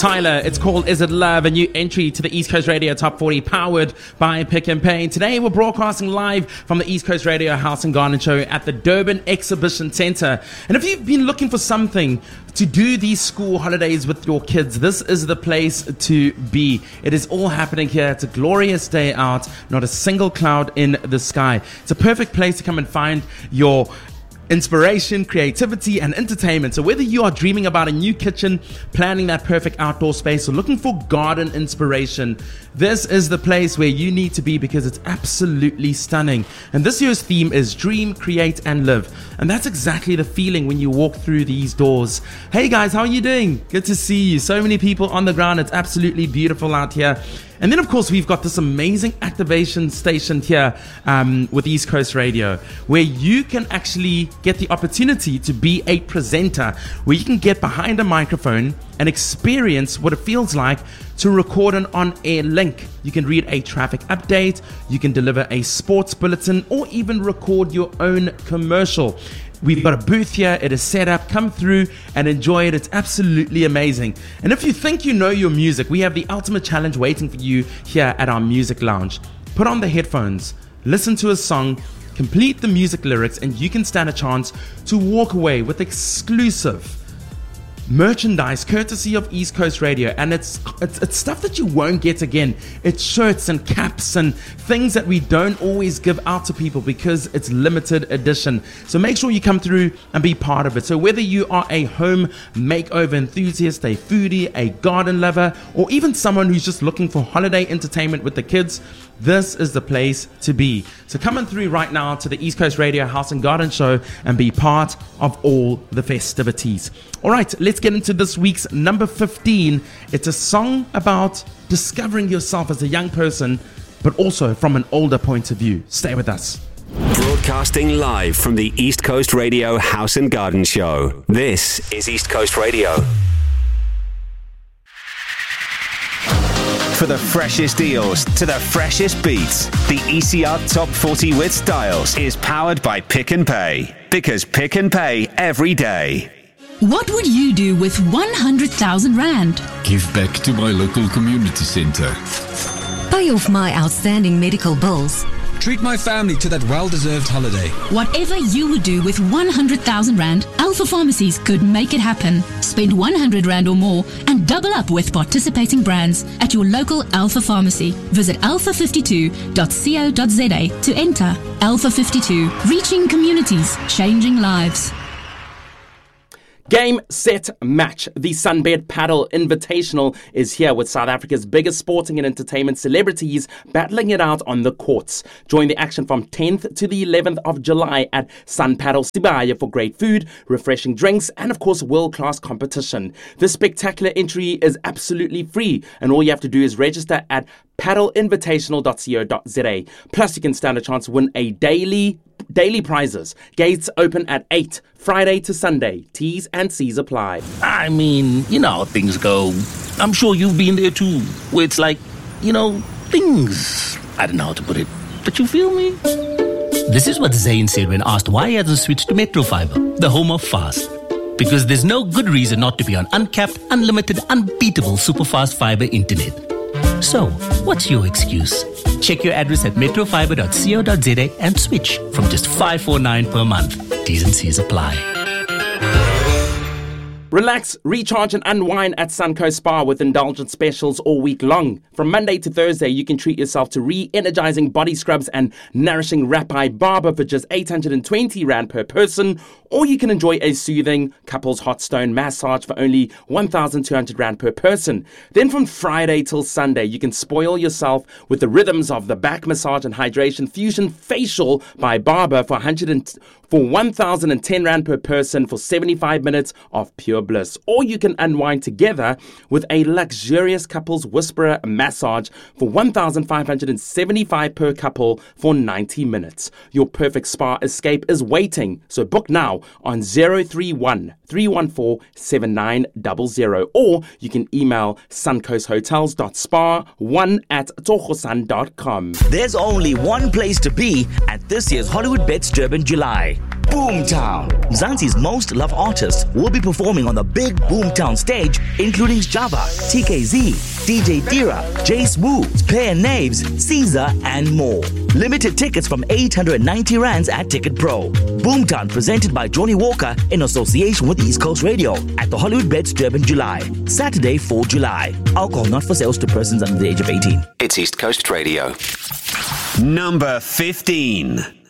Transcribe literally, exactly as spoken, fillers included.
Tyler, it's called Is It Love? A new entry to the East Coast Radio Top forty, powered by Pick and Pay. Today we're broadcasting live from the East Coast Radio House and Garden Show at the Durban Exhibition Centre. And if you've been looking for something to do these school holidays with your kids, this is the place to be. It is all happening here. It's a glorious day out, not a single cloud in the sky. It's a perfect place to come and find your inspiration, creativity, and entertainment. So whether you are dreaming about a new kitchen, planning that perfect outdoor space, or looking for garden inspiration, this is the place where you need to be, because it's absolutely stunning. And this year's theme is Dream, Create, and Live. And that's exactly the feeling when you walk through these doors. Hey guys, how are you doing? Good to see you. So many people on the ground. It's absolutely beautiful out here. And then, of course, we've got this amazing activation station here um, with East Coast Radio, where you can actually get the opportunity to be a presenter, where you can get behind a microphone and experience what it feels like to record an on-air link. You can read a traffic update, you can deliver a sports bulletin, or even record your own commercial. We've got a booth here. It is set up. Come through and enjoy it. It's absolutely amazing. And if you think you know your music, we have the ultimate challenge waiting for you here at our music lounge. Put on the headphones, listen to a song, complete the music lyrics, and you can stand a chance to walk away with exclusive merchandise courtesy of East Coast Radio. And it's, it's it's stuff that you won't get again. It's shirts and caps and things that we don't always give out to people because it's limited edition. So make sure you come through and be part of it. So whether you are a home makeover enthusiast, a foodie, a garden lover, or even someone who's just looking for holiday entertainment with the kids, this is the place to be. So come on through right now to the East Coast Radio House and Garden Show and be part of all the festivities. All right, let's get into this week's number fifteen. It's a song about discovering yourself as a young person, but also from an older point of view. Stay with us. Broadcasting live from the East Coast Radio House and Garden Show. This is East Coast Radio. For the freshest deals to the freshest beats, the E C R Top forty with Styles is powered by Pick and Pay. Because Pick and Pay every day. What would you do with one hundred thousand rand? Give back to my local community centre. Pay off my outstanding medical bills. Treat my family to that well-deserved holiday. Whatever you would do with one hundred thousand rand, Alpha Pharmacies could make it happen. Spend one hundred rand or more and double up with participating brands at your local Alpha Pharmacy. Visit alpha fifty-two dot co dot za to enter. Alpha fifty-two, reaching communities, changing lives. Game, set, match. The Sunbed Paddle Invitational is here with South Africa's biggest sporting and entertainment celebrities battling it out on the courts. Join the action from tenth to the eleventh of July at Sun Paddle Sibaya for great food, refreshing drinks, and of course world-class competition. This spectacular entry is absolutely free, and all you have to do is register at paddle invitational dot co dot za. Plus, you can stand a chance to win a daily daily prizes. Gates open at eight, Friday to Sunday. T's and C's apply. I mean, you know how things go. I'm sure you've been there too, where it's like, you know, things, I don't know how to put it, but you feel me? This is what Zayn said when asked why he hasn't switched to Metro Fiber, the home of fast. Because there's no good reason not to be on uncapped, unlimited, unbeatable superfast fiber internet. So, what's your excuse? Check your address at metro fiber dot co dot za and switch from just five forty-nine per month. T's and C's apply. Relax, recharge and unwind at Suncoast Spa with indulgent specials all week long. From Monday to Thursday, you can treat yourself to re-energizing body scrubs and nourishing Rappi Barber for just eight hundred twenty rand per person, or you can enjoy a soothing couples hot stone massage for only one thousand two hundred rand per person. Then from Friday till Sunday, you can spoil yourself with the rhythms of the back massage and hydration fusion facial by Barber for one hundred for one thousand ten rand per person for seventy-five minutes of pure bliss. Or you can unwind together with a luxurious couples whisperer massage for one thousand five hundred seventy-five per couple for ninety minutes. Your perfect spa escape is waiting, so book now on zero three one, three one four, seven nine zero zero, or you can email suncoasthotels.spa one at togosan dot com. There's only one place to be at this year's Hollywood Bets Durban July. Boomtown. Mzansi's most loved artists will be performing on the big Boomtown stage, including Java, T K Z, D J Dira, Jace Wu, Player Naves, Caesar, and more. Limited tickets from eight hundred ninety rands at Ticket Pro. Boomtown presented by Johnny Walker in association with East Coast Radio at the Hollywood Bets Durban July. Saturday, fourth of July. Alcohol not for sales to persons under the age of eighteen. It's East Coast Radio. Number fifteen.